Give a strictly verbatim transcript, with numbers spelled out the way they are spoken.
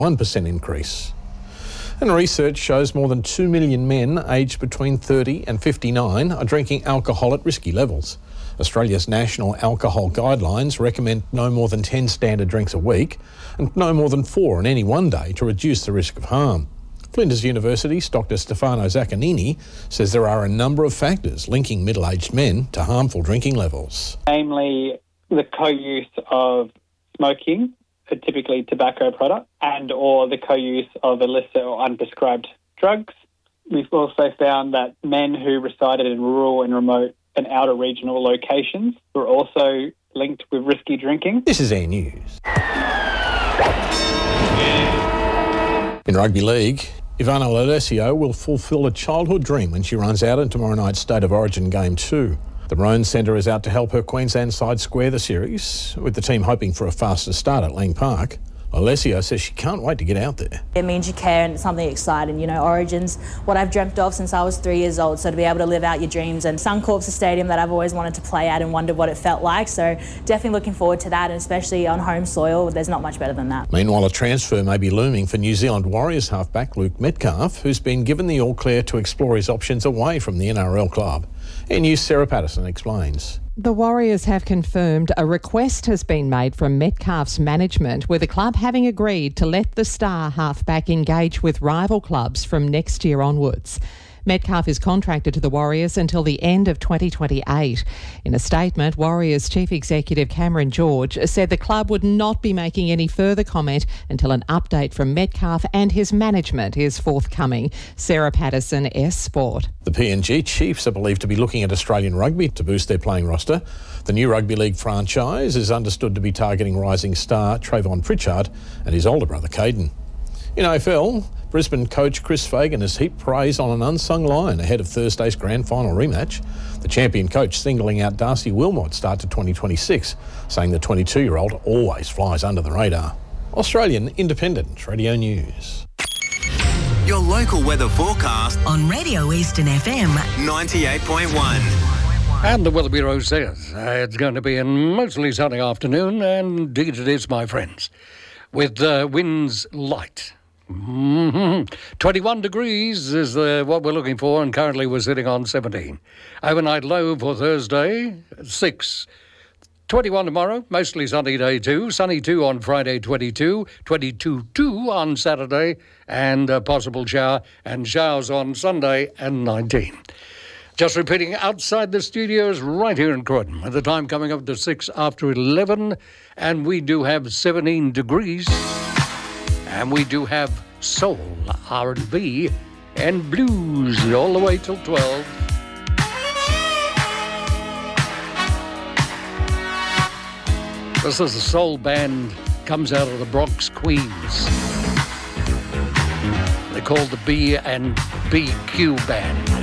one percent increase. And research shows more than two million men aged between thirty and fifty-nine are drinking alcohol at risky levels. Australia's national alcohol guidelines recommend no more than ten standard drinks a week and no more than four on any one day to reduce the risk of harm. Flinders University's Doctor Stefano Zaccanini says there are a number of factors linking middle-aged men to harmful drinking levels. Namely, the co-use of smoking, typically tobacco product, and or the co-use of illicit or unprescribed drugs. We've also found that men who resided in rural and remote and outer regional locations were also linked with risky drinking. This is Air News. In rugby league, Ivana Alessio will fulfil a childhood dream when she runs out in tomorrow night's State of Origin Game two. The Maroons centre is out to help her Queensland side square the series, with the team hoping for a faster start at Lang Park. Alessio says she can't wait to get out there. It means you care and it's something exciting. You know, Origin's what I've dreamt of since I was three years old, so to be able to live out your dreams. And Suncorp's a stadium that I've always wanted to play at and wondered what it felt like, so definitely looking forward to that, and especially on home soil, there's not much better than that. Meanwhile, a transfer may be looming for New Zealand Warriors halfback Luke Metcalf, who's been given the all-clear to explore his options away from the N R L club. Air News' Sarah Patterson explains. The Warriors have confirmed a request has been made from Metcalf's management, with the club having agreed to let the star halfback engage with rival clubs from next year onwards. Metcalf is contracted to the Warriors until the end of twenty twenty-eight. In a statement, Warriors Chief Executive Cameron George said the club would not be making any further comment until an update from Metcalf and his management is forthcoming. Sarah Patterson, S Sport. The P N G Chiefs are believed to be looking at Australian rugby to boost their playing roster. The new rugby league franchise is understood to be targeting rising star Trayvon Pritchard and his older brother Caden. In A F L, Brisbane coach Chris Fagan has heaped praise on an unsung lion ahead of Thursday's grand final rematch. The champion coach singling out Darcy Wilmot's start to twenty twenty-six, saying the twenty-two-year-old always flies under the radar. Australian Independent Radio News. Your local weather forecast on Radio Eastern F M ninety-eight point one. And the Weather Bureau says uh, it's going to be a mostly sunny afternoon, and indeed it is, my friends, with uh, winds light. Mm-hmm. twenty-one degrees is uh, what we're looking for, and currently we're sitting on seventeen. Overnight low for Thursday, six. twenty-one tomorrow, mostly sunny day too. Sunny two on Friday, twenty-two. twenty-two two on Saturday, and a possible shower, and showers on Sunday, and nineteen. Just repeating, outside the studios right here in Croydon, at the time coming up to six after eleven, and we do have seventeen degrees. And we do have soul, R and B, and blues all the way till twelve. This is a soul band, comes out of the Bronx, Queens. They're called the B and B Q Band.